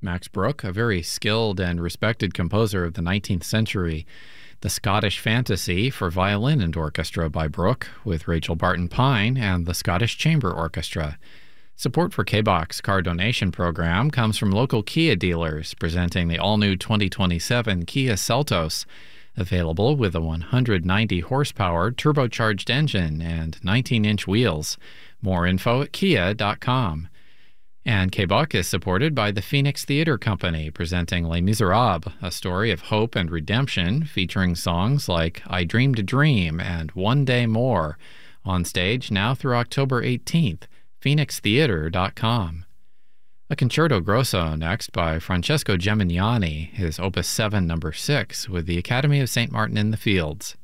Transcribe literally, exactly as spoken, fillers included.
Max Bruch, a very skilled and respected composer of the nineteenth century. The Scottish Fantasy for Violin and Orchestra by Bruch, with Rachel Barton Pine and the Scottish Chamber Orchestra. Support for K B O C's car donation program comes from local Kia dealers, presenting the all-new twenty twenty-seven Kia Seltos, available with a one hundred ninety horsepower turbocharged engine and nineteen-inch wheels. More info at kia dot com. And K B O C is supported by the Phoenix Theatre Company, presenting Les Miserables, a story of hope and redemption featuring songs like I Dreamed a Dream and One Day More, on stage now through October eighteenth, phoenix theatre dot com. A Concerto Grosso next by Francesco Gemignani, his Opus seven number six, with the Academy of Saint Martin in the Fields.